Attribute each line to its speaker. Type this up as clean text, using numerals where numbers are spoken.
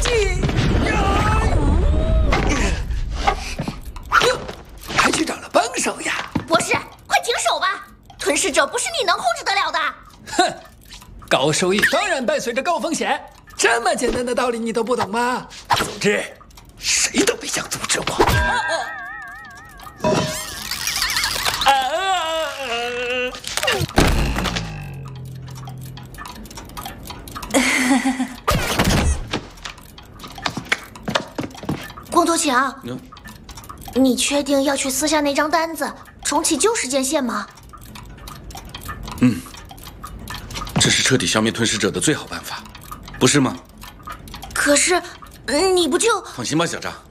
Speaker 1: 还去找了帮手呀？
Speaker 2: 博士，快停手吧！吞噬者不是你能控制得了的。
Speaker 1: 哼，高收益当然伴随着高风险，这么简单的道理你都不懂吗？总之，谁都别想阻止我。
Speaker 2: 光头强，你确定要去撕下那张单子，重启旧时间线吗？
Speaker 3: 这是彻底消灭吞噬者的最好办法，不是吗？
Speaker 2: 可是，你不就……
Speaker 3: 放心吧，小张，